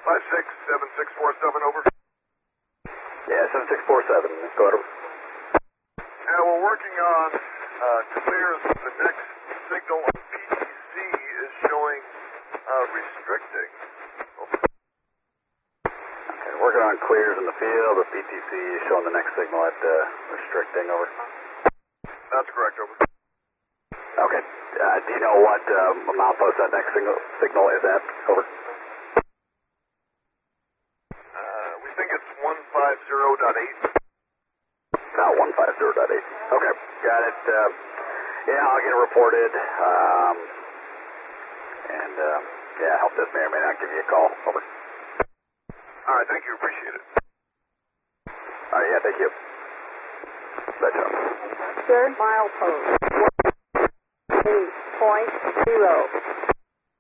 567647, over. Yeah, 7647. Go ahead. We're working on clears. The next signal on PTC is showing restricting. Over. Okay, working on clears in the field. The PTC is showing the next signal at restricting. Over. That's correct, over. Okay. Do you know what milepost that next signal is at? Over. We think it's 150.8. About 150.8. Okay, got it. Yeah, I'll get it reported. Yeah, help this may or may not give you a call. Over. All right, thank you. Appreciate it. All right, yeah, thank you. That's Third milepost, 8.0.